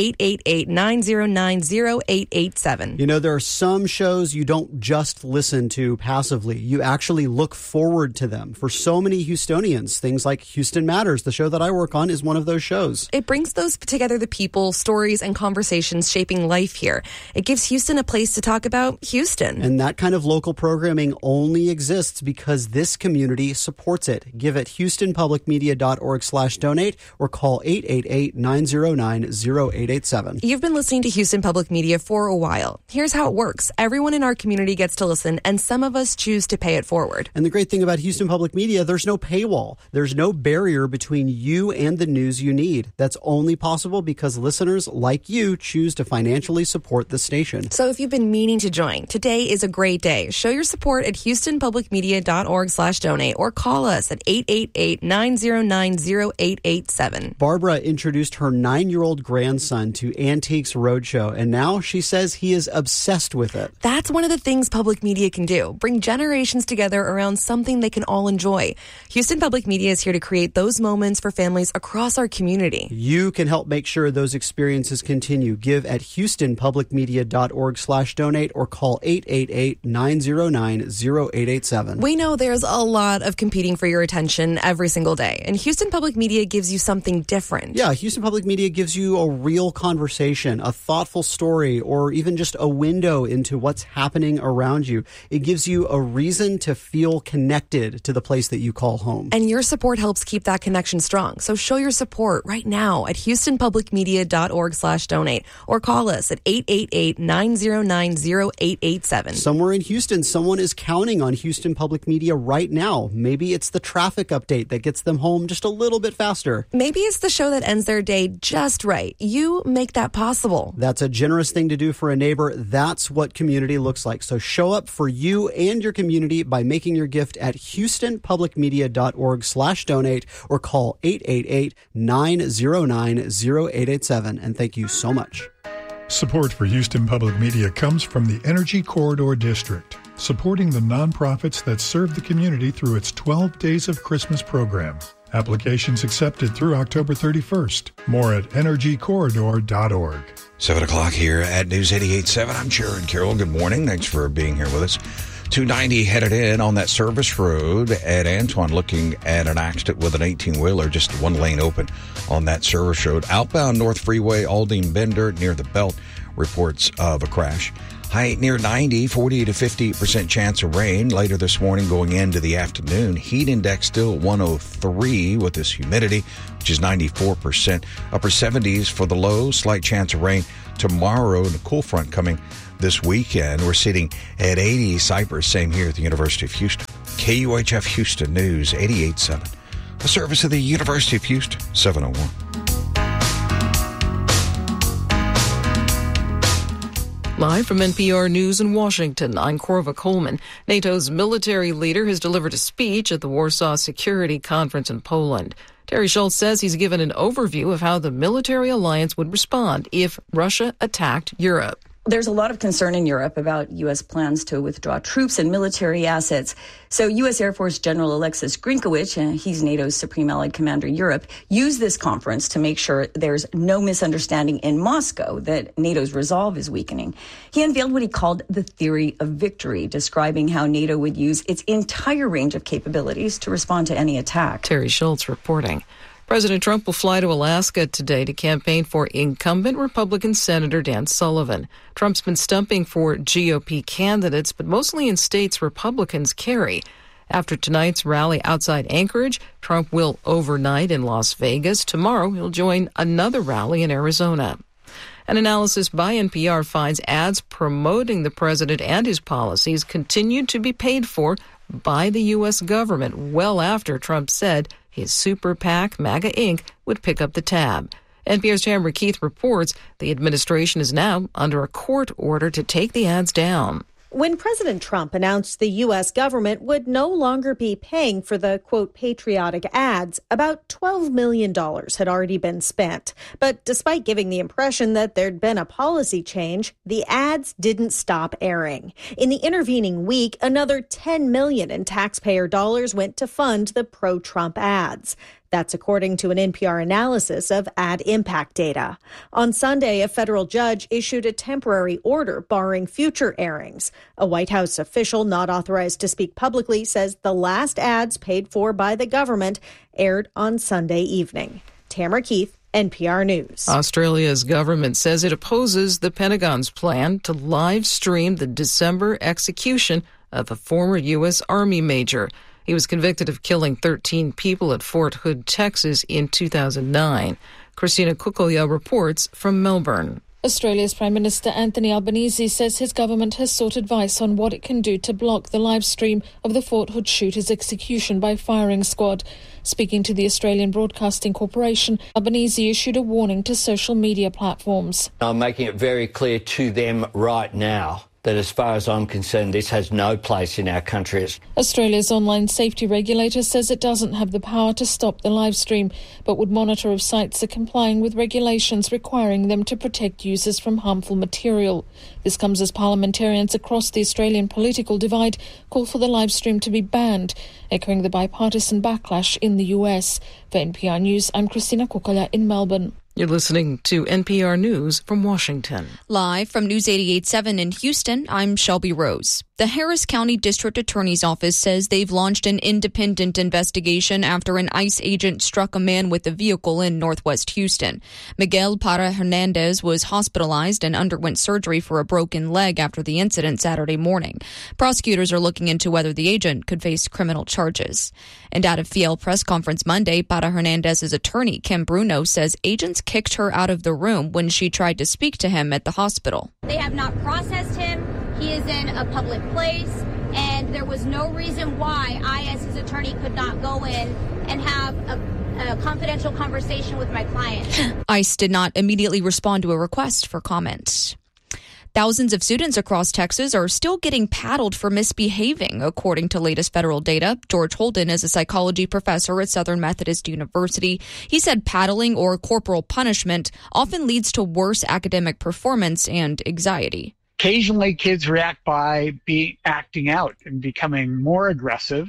Speaker 9: 888-909-0887.
Speaker 3: You know, there are some shows you don't just listen to passively. You actually look forward to them. For so many Houstonians, things like Houston Matters, the show that I work on, is one of those shows.
Speaker 9: It brings those together, the people, stories, and conversations shaping life here. It gives Houston a place to talk about Houston.
Speaker 3: And that kind of local programming only exists because this community supports it. Give at HoustonPublicMedia.org/donate or call 888-909-0887.
Speaker 9: You've been listening to Houston Public Media for a while. Here's how it works. Everyone in our community gets to listen, and some of us choose to pay it forward.
Speaker 3: And the great thing about Houston Public Media, there's no paywall. There's no barrier between you and the news you need. That's only possible because listeners like you choose to financially support the station.
Speaker 9: So if you've been meaning to join, today is a great day. Show your support at HoustonPublicMedia.org/donate or call us at 888-909-0887.
Speaker 3: Barbara introduced her 9-year-old grandson to Antiques Roadshow, and now she says he is obsessed with it.
Speaker 9: That's one of the things public media can do. Bring generations together around something they can all enjoy. Houston Public Media is here to create those moments for families across our community.
Speaker 3: You can help make sure those experiences continue. Give at HoustonPublicMedia.org/donate or call 888-909-0887.
Speaker 9: We know there's a lot of competing for your attention every single day, and Houston Public Media gives you something different.
Speaker 3: Yeah, Houston Public Media gives you a real conversation, a thoughtful story, or even just a window into what's happening around you. It gives you a reason to feel connected to the place that you call home.
Speaker 9: And your support helps keep that connection strong. So show your support right now at houstonpublicmedia.org/donate or call us at 888-909-0887.
Speaker 3: Somewhere in Houston, someone is counting on Houston Public Media right now. Maybe it's the traffic update that gets them home just a little bit faster.
Speaker 9: Maybe it's the show that ends their day just right. You make that possible.
Speaker 3: That's a generous thing to do for a neighbor. That's what community looks like. So show up for you and your community by making your gift at houstonpublicmedia.org/donate or call 888-909-0887. And thank you so much.
Speaker 12: Support for Houston Public Media comes from the Energy Corridor District, supporting the nonprofits that serve the community through its 12 Days of Christmas program. Applications accepted through October 31st. More at energycorridor.org.
Speaker 2: 7 o'clock here at News 88.7. I'm Jared Carroll. Good morning. Thanks for being here with us. 290 headed in on that service road at Antoine, looking at an accident with an 18-wheeler, just one lane open on that service road. Outbound North Freeway, Aldine Bender, near the Belt, reports of a crash. High near 90, 40 to 50% chance of rain later this morning going into the afternoon. Heat index still 103 with this humidity, which is 94%. Upper 70s for the low, slight chance of rain tomorrow, and a cool front coming this weekend. We're sitting at 80 Cypress, same here at the University of Houston. KUHF Houston News 88.7. A service of the University of Houston, 701.
Speaker 13: Live from NPR News in Washington, I'm Corva Coleman. NATO's military leader has delivered a speech at the Warsaw Security Conference in Poland. Terry Schultz says he's given an overview of how the military alliance would respond if Russia attacked Europe.
Speaker 14: There's a lot of concern in Europe about U.S. plans to withdraw troops and military assets. So U.S. Air Force General Alexis Grinkowicz, he's NATO's Supreme Allied Commander Europe, used this conference to make sure there's no misunderstanding in Moscow that NATO's resolve is weakening. He unveiled what he called the theory of victory, describing how NATO would use its entire range of capabilities to respond to any attack.
Speaker 13: Terry Schultz reporting. President Trump will fly to Alaska today to campaign for incumbent Republican Senator Dan Sullivan. Trump's been stumping for GOP candidates, but mostly in states Republicans carry. After tonight's rally outside Anchorage, Trump will overnight in Las Vegas. Tomorrow, he'll join another rally in Arizona. An analysis by NPR finds ads promoting the president and his policies continued to be paid for by the U.S. government well after Trump said his super PAC, MAGA Inc., would pick up the tab. NPR's Tamara Keith reports the administration is now under a court order to take the ads down.
Speaker 15: When President Trump announced the U.S. government would no longer be paying for the, quote, patriotic ads, about $12 million had already been spent. But despite giving the impression that there'd been a policy change, the ads didn't stop airing. In the intervening week, another $10 million in taxpayer dollars went to fund the pro-Trump ads. That's according to an NPR analysis of ad impact data. On Sunday, a federal judge issued a temporary order barring future airings. A White House official not authorized to speak publicly says the last ads paid for by the government aired on Sunday evening. Tamara Keith, NPR News.
Speaker 13: Australia's government says it opposes the Pentagon's plan to live stream the December execution of a former U.S. Army major. He was convicted of killing 13 people at Fort Hood, Texas in 2009. Christina Kukolia reports from Melbourne.
Speaker 16: Australia's Prime Minister Anthony Albanese says his government has sought advice on what it can do to block the live stream of the Fort Hood shooter's execution by firing squad. Speaking to the Australian Broadcasting Corporation, Albanese issued a warning to social media platforms.
Speaker 17: I'm making it very clear to them right now that as far as I'm concerned, this has no place in our country.
Speaker 16: Australia's online safety regulator says it doesn't have the power to stop the live stream, but would monitor if sites are complying with regulations requiring them to protect users from harmful material. This comes as parliamentarians across the Australian political divide call for the live stream to be banned, echoing the bipartisan backlash in the US. For NPR News, I'm Christina Kukolia in Melbourne.
Speaker 13: You're listening to NPR News from Washington.
Speaker 18: Live from News 88.7 in Houston, I'm Shelby Rose.
Speaker 10: The Harris County District Attorney's Office says they've launched an independent investigation after an ICE agent struck a man with a vehicle in northwest Houston. Miguel Parra Hernandez was hospitalized and underwent surgery for a broken leg after the incident Saturday morning. Prosecutors are looking into whether the agent could face criminal charges. And at a FIEL press conference Monday, Parra Hernandez's attorney, Kim Bruno, says agents kicked her out of the room when she tried to speak to him at the hospital.
Speaker 11: They have not processed him. He is in a public place, and there was no reason why I, as his attorney, could not go in and have a confidential conversation with my client.
Speaker 10: ICE did not immediately respond to a request for comment. Thousands of students across Texas are still getting paddled for misbehaving, according to latest federal data. George Holden is a psychology professor at Southern Methodist University. He said paddling or corporal punishment often leads to worse academic performance and anxiety.
Speaker 18: Occasionally, kids react by acting out and becoming more aggressive.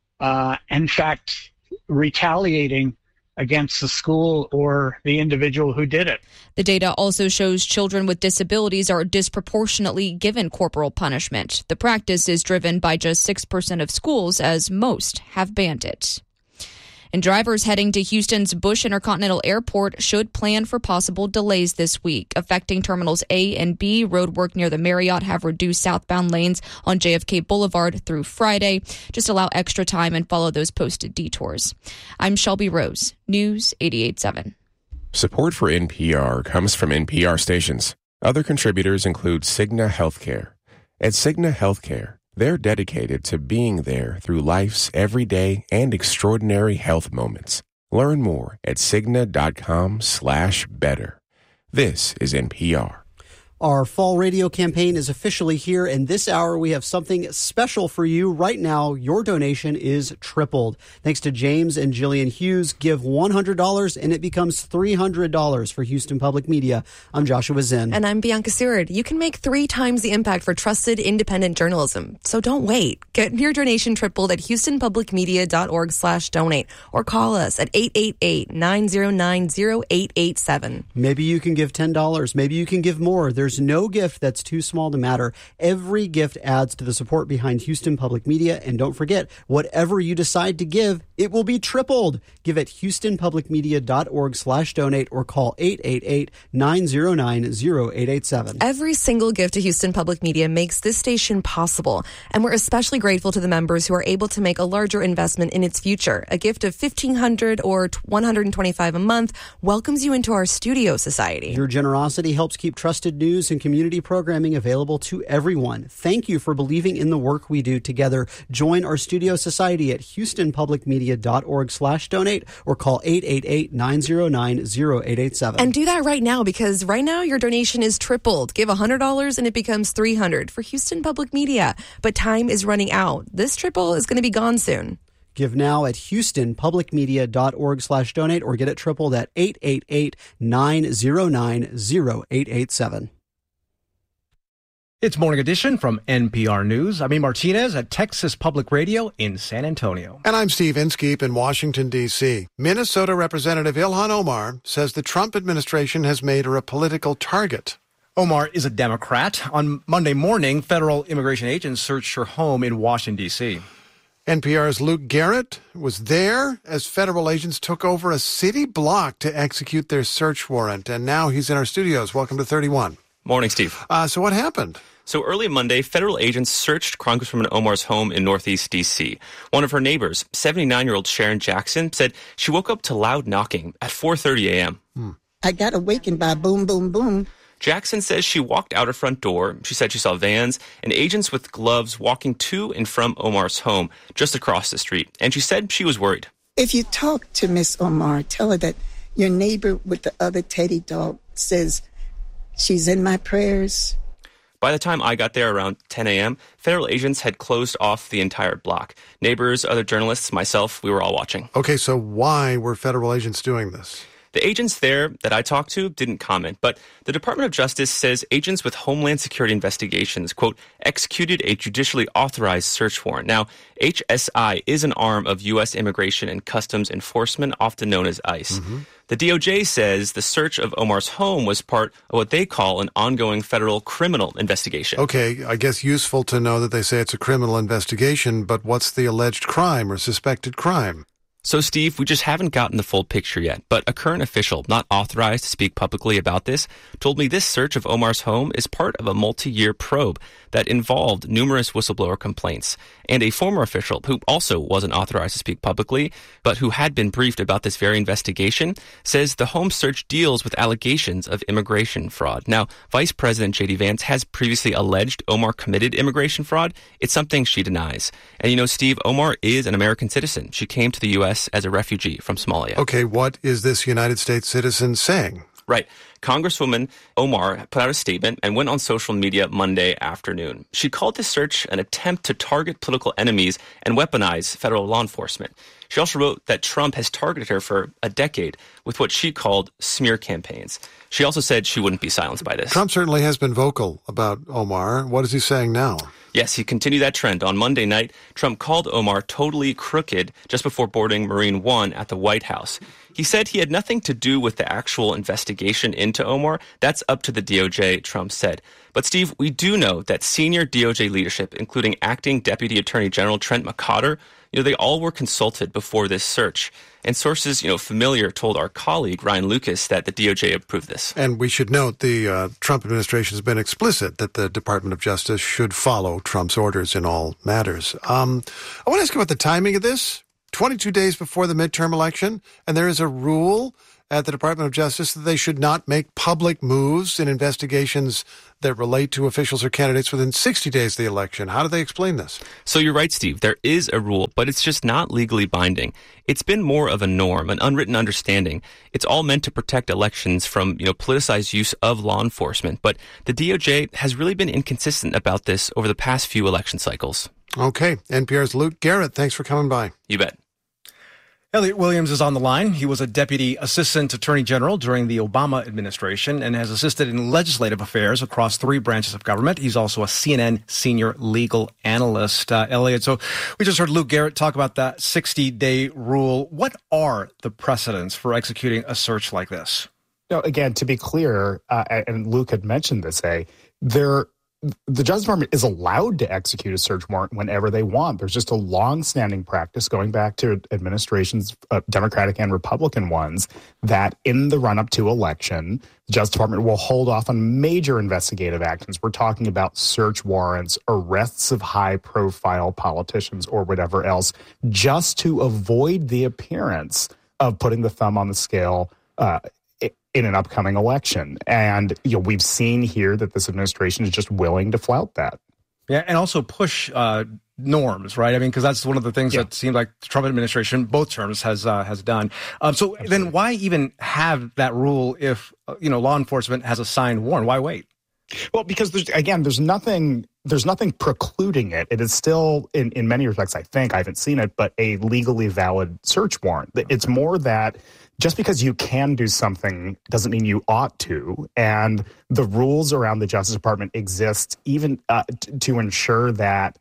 Speaker 18: In fact, retaliating against the school or the individual who did it.
Speaker 10: The data also shows children with disabilities are disproportionately given corporal punishment. The practice is driven by just 6% of schools, as most have banned it. And drivers heading to Houston's Bush Intercontinental Airport should plan for possible delays this week. Affecting Terminals A and B, roadwork near the Marriott have reduced southbound lanes on JFK Boulevard through Friday. Just allow extra time and follow those posted detours. I'm Shelby Rose, News 88.7.
Speaker 19: Support for NPR comes from NPR stations. Other contributors include Cigna Healthcare. At Cigna Healthcare, they're dedicated to being there through life's everyday and extraordinary health moments. Learn more at Cigna.com/better. This is NPR.
Speaker 3: Our fall radio campaign is officially here, and this hour we have something special for you. Right now, your donation is tripled. Thanks to James and Jillian Hughes, give $100 and it becomes $300 for Houston Public Media. I'm Joshua Zinn.
Speaker 9: And I'm Bianca Seward. You can make 3 times the impact for trusted independent journalism. So don't wait. Get your donation tripled at houstonpublicmedia.org/donate or call us at 888-909-0887.
Speaker 3: Maybe you can give $10. Maybe you can give more. There's no gift that's too small to matter. Every gift adds to the support behind Houston Public Media. And don't forget, whatever you decide to give, it will be tripled. Give at houstonpublicmedia.org/donate or call 888-909-0887.
Speaker 9: Every single gift to Houston Public Media makes this station possible. And we're especially grateful to the members who are able to make a larger investment in its future. A gift of $1,500 or $125 a month welcomes you into our studio society.
Speaker 3: Your generosity helps keep trusted news and community programming available to everyone. Thank you for believing in the work we do together. Join our studio society at houstonpublicmedia.org/donate or call 888-909-0887.
Speaker 9: And do that right now, because right now your donation is tripled. Give $100 and it becomes $300 for Houston Public Media. But time is running out. This triple is going to be gone soon.
Speaker 3: Give now at houstonpublicmedia.org/donate or get it tripled at 888-909-0887.
Speaker 20: It's Morning Edition from NPR News. I'm E. Martinez at Texas Public Radio in San Antonio.
Speaker 5: And I'm Steve Inskeep in Washington, D.C. Minnesota Representative Ilhan Omar says the Trump administration has made her a political target.
Speaker 20: Omar is a Democrat. On Monday morning, federal immigration agents searched her home in Washington, D.C.
Speaker 5: NPR's Luke Garrett was there as federal agents took over a city block to execute their search warrant. And now he's in our studios. Welcome to 31.
Speaker 21: Morning, Steve.
Speaker 5: So what happened?
Speaker 21: So early Monday, federal agents searched Congresswoman Omar's home in Northeast D.C. One of her neighbors, 79-year-old Sharon Jackson, said she woke up to loud knocking at 4:30 a.m.
Speaker 22: I got awakened by boom, boom, boom.
Speaker 21: Jackson says she walked out her front door. She said she saw vans and agents with gloves walking to and from Omar's home just across the street. And she said she was worried.
Speaker 22: If you talk to Miss Omar, tell her that your neighbor with the other teddy dog says she's in my prayers.
Speaker 21: By the time I got there around 10 a.m., federal agents had closed off the entire block. Neighbors, other journalists, myself, we were all watching.
Speaker 5: Okay, so why were federal agents doing this?
Speaker 21: The agents there that I talked to didn't comment, but the Department of Justice says agents with Homeland Security investigations, quote, executed a judicially authorized search warrant. Now, HSI is an arm of U.S. Immigration and Customs Enforcement, often known as ICE. The DOJ says the search of Omar's home was part of what they call an ongoing federal criminal investigation.
Speaker 5: Okay, I guess useful to know that they say it's a criminal investigation, but what's the alleged crime or suspected crime?
Speaker 21: So, Steve, we just haven't gotten the full picture yet, but a current official not authorized to speak publicly about this told me this search of Omar's home is part of a multi-year probe that involved numerous whistleblower complaints. And a former official who also wasn't authorized to speak publicly, but who had been briefed about this very investigation, says the home search deals with allegations of immigration fraud. Now, Vice President J.D. Vance has previously alleged Omar committed immigration fraud. It's something she denies. And you know, Steve, Omar is an American citizen. She came to the U.S. as a refugee from Somalia.
Speaker 5: Okay, what is this United States citizen saying?
Speaker 21: Right. Congresswoman Omar put out a statement and went on social media Monday afternoon. She called this search an attempt to target political enemies and weaponize federal law enforcement. She also wrote that Trump has targeted her for a decade with what she called smear campaigns. She also said she wouldn't be silenced by this.
Speaker 5: Trump certainly has been vocal about Omar. What is he saying now?
Speaker 21: Yes, he continued that trend. On Monday night, Trump called Omar totally crooked just before boarding Marine One at the White House. He said he had nothing to do with the actual investigation into Omar. That's up to the DOJ, Trump said. But Steve, we do know that senior DOJ leadership, including acting Deputy Attorney General Trent McCotter, they all were consulted before this search. And sources, familiar told our colleague, Ryan Lucas, that the DOJ approved this.
Speaker 5: And we should note the Trump administration has been explicit that the Department of Justice should follow Trump's orders in all matters. I want to ask about the timing of this. 22 days before the midterm election, and there is a rule at the Department of Justice that they should not make public moves in investigations that relate to officials or candidates within 60 days of the election. How do they explain this?
Speaker 21: So you're right, Steve. There is a rule, but it's just not legally binding. It's been more of a norm, an unwritten understanding. It's all meant to protect elections from, politicized use of law enforcement. But the DOJ has really been inconsistent about this over the past few election cycles.
Speaker 5: Okay. NPR's Luke Garrett, thanks for coming by.
Speaker 21: You bet.
Speaker 20: Elliot Williams is on the line. He was a Deputy Assistant Attorney General during the Obama administration and has assisted in legislative affairs across 3 branches of government. He's also a CNN senior legal analyst. Elliot, so we just heard Luke Garrett talk about that 60-day rule. What are the precedents for executing a search like this?
Speaker 1: Again, to be clear, and Luke had mentioned this, the Justice Department is allowed to execute a search warrant whenever they want. There's just a long-standing practice going back to administrations, Democratic and Republican ones, that in the run-up to election, the Justice Department will hold off on major investigative actions. We're talking about search warrants, arrests of high-profile politicians or whatever else, just to avoid the appearance of putting the thumb on the scale in an upcoming election. And we've seen here that this administration is just willing to flout that.
Speaker 20: Yeah, and also push norms, right? I mean, because that's one of the things that seems like the Trump administration, both terms, has done. So then why even have that rule if, law enforcement has a signed warrant? Why wait?
Speaker 1: Well, because there's nothing precluding it. It is still, in many respects, I haven't seen it, but a legally valid search warrant. It's more that just because you can do something doesn't mean you ought to. And the rules around the Justice Department exist even to ensure that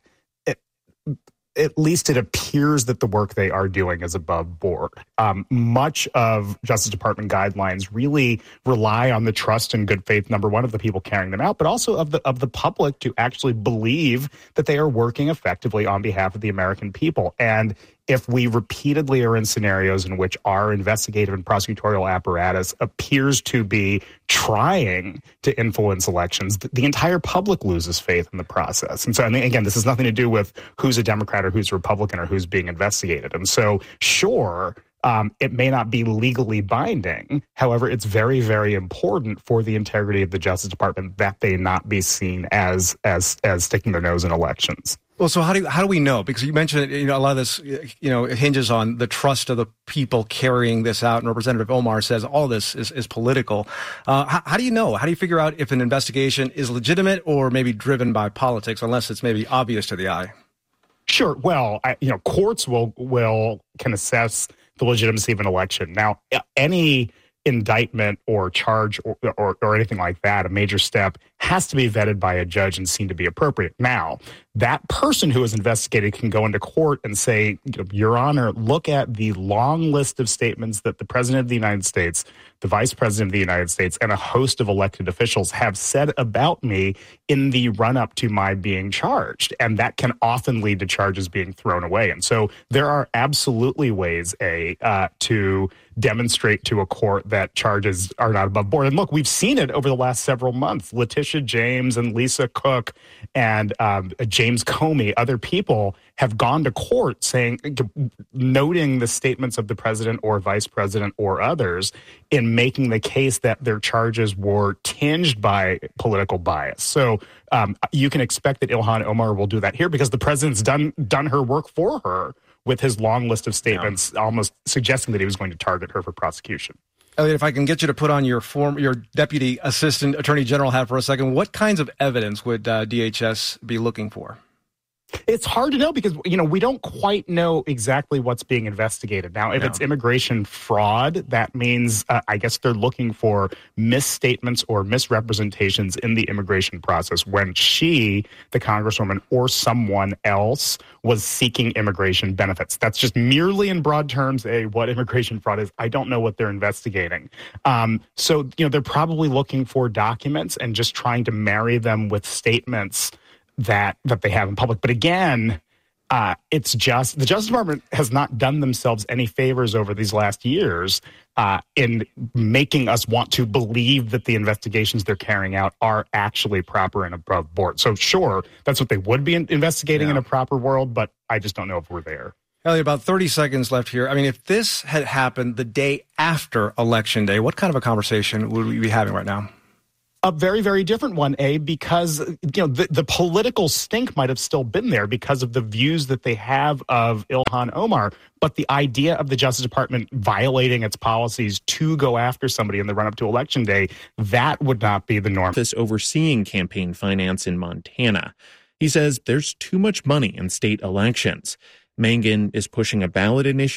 Speaker 1: at least it appears that the work they are doing is above board. Much of Justice Department guidelines really rely on the trust and good faith, number one, of the people carrying them out, but also of the public to actually believe that they are working effectively on behalf of the American people. And if we repeatedly are in scenarios in which our investigative and prosecutorial apparatus appears to be trying to influence elections, the entire public loses faith in the process. And so, again, this has nothing to do with who's a Democrat or who's a Republican or who's being investigated. And so, sure, it may not be legally binding. However, it's very, very important for the integrity of the Justice Department that they not be seen as sticking their nose in elections.
Speaker 20: Well, so how do we know? Because you mentioned, a lot of this, it hinges on the trust of the people carrying this out. And Representative Omar says all this is political. How do you know? How do you figure out if an investigation is legitimate or maybe driven by politics, unless it's maybe obvious to the eye?
Speaker 1: Sure. Well, courts can assess the legitimacy of an election. Now, any indictment or charge or anything like that, a major step, has to be vetted by a judge and seen to be appropriate. Now, that person who is investigated can go into court and say, Your Honor, look at the long list of statements that the President of the United States, the Vice President of the United States, and a host of elected officials have said about me in the run-up to my being charged. And that can often lead to charges being thrown away. And so there are absolutely ways, to demonstrate to a court that charges are not above board. And look, we've seen it over the last several months. Letitia James and Lisa Cook and James Comey, other people have gone to court noting the statements of the president or vice president or others in making the case that their charges were tinged by political bias. So you can expect that Ilhan Omar will do that here because the president's done her work for her with his long list of statements, almost suggesting that he was going to target her for prosecution.
Speaker 20: Elliot, if I can get you to put on your deputy assistant attorney general hat for a second, what kinds of evidence would DHS be looking for?
Speaker 1: It's hard to know because, we don't quite know exactly what's being investigated. Now, if it's immigration fraud, that means, I guess they're looking for misstatements or misrepresentations in the immigration process when she, the congresswoman, or someone else was seeking immigration benefits. That's just merely in broad terms what immigration fraud is. I don't know what they're investigating. So they're probably looking for documents and just trying to marry them with statements that they have in public. But again, it's just the Justice Department has not done themselves any favors over these last years in making us want to believe that the investigations they're carrying out are actually proper and above board. So sure, that's what they would be investigating in a proper world, but I just don't know if we're there.
Speaker 20: Elliot, about 30 seconds left here. I mean, if this had happened the day after Election Day, what kind of a conversation would we be having right now?
Speaker 1: A very, very different one, because the political stink might have still been there because of the views that they have of Ilhan Omar. But the idea of the Justice Department violating its policies to go after somebody in the run-up to Election Day, that would not be the norm.
Speaker 6: This overseeing campaign finance in Montana. He says there's too much money in state elections. Mangan is pushing a ballot initiative